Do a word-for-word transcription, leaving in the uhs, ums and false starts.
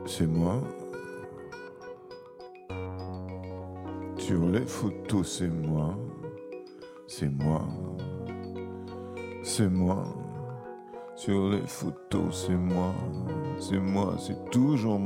C'est moi. Sur les photos, c'est moi. C'est moi. C'est moi. Sur les photos, c'est moi. C'est moi, c'est toujours moi.